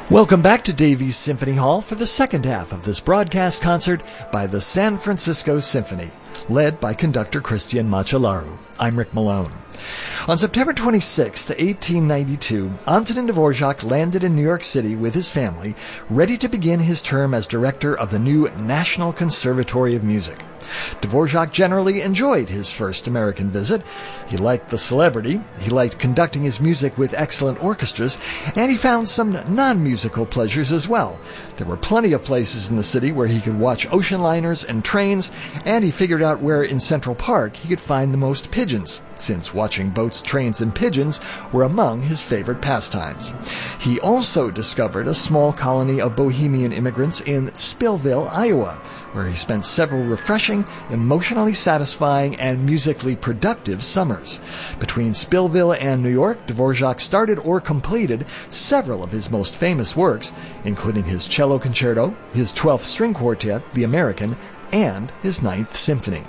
Welcome back to Davies Symphony Hall for the second half of this broadcast concert by the San Francisco Symphony, led by conductor Christian Macellaro. I'm Rick Malone. On September 26, 1892, Antonin Dvorak landed in New York City with his family, ready to begin his term as director of the new National Conservatory of Music. Dvorak generally enjoyed his first American visit. He liked the celebrity, he liked conducting his music with excellent orchestras, and he found some non-musical pleasures as well. There were plenty of places in the city where he could watch ocean liners and trains, and he figured out where in Central Park he could find the most pigeons, since watching boats, trains, and pigeons were among his favorite pastimes. He also discovered a small colony of Bohemian immigrants in Spillville, Iowa, where he spent several refreshing, emotionally satisfying, and musically productive summers. Between Spillville and New York, Dvorak started or completed several of his most famous works, including his cello concerto, his 12th string quartet, the American, and his Ninth Symphony.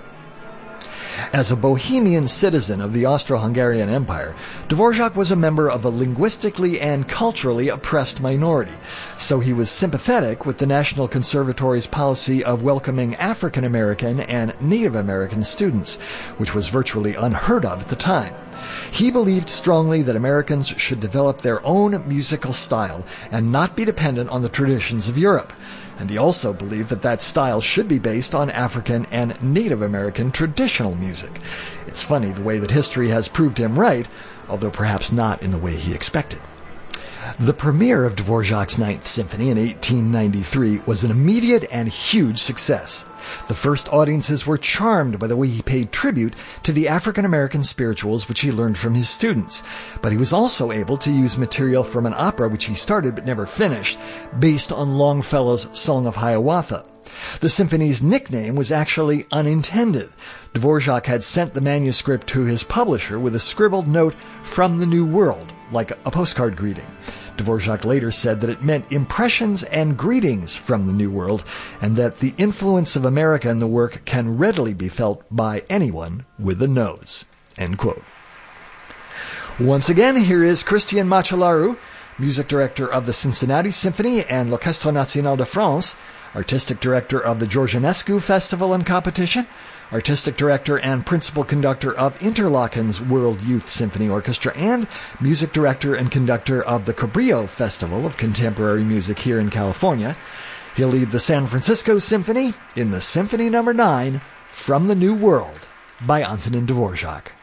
As a Bohemian citizen of the Austro-Hungarian Empire, Dvorak was a member of a linguistically and culturally oppressed minority, so he was sympathetic with the National Conservatory's policy of welcoming African American and Native American students, which was virtually unheard of at the time. He believed strongly that Americans should develop their own musical style and not be dependent on the traditions of Europe. And he also believed that that style should be based on African and Native American traditional music. It's funny the way that history has proved him right, although perhaps not in the way he expected. The premiere of Dvorak's Ninth Symphony in 1893 was an immediate and huge success. The first audiences were charmed by the way he paid tribute to the African-American spirituals which he learned from his students, but he was also able to use material from an opera which he started but never finished, based on Longfellow's Song of Hiawatha. The symphony's nickname was actually unintended. Dvorak had sent the manuscript to his publisher with a scribbled note from the New World, like a postcard greeting. Dvorak later said that it meant impressions and greetings from the New World, and that the influence of America in the work can readily be felt by anyone with a nose. End quote. Once again, here is Christian Macellaro, music director of the Cincinnati Symphony and L'Orchestre National de France, artistic director of the Georgianescu Festival and Competition, artistic director and principal conductor of Interlochen's World Youth Symphony Orchestra, and music director and conductor of the Cabrillo Festival of Contemporary Music here in California. He'll lead the San Francisco Symphony in the Symphony No. 9, From the New World, by Antonin Dvorak.